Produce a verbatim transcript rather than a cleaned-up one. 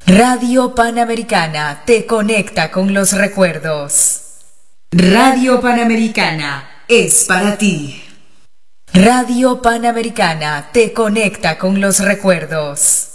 Radio Panamericana te conecta con los recuerdos. Radio Panamericana es para ti. Radio Panamericana te conecta con los recuerdos.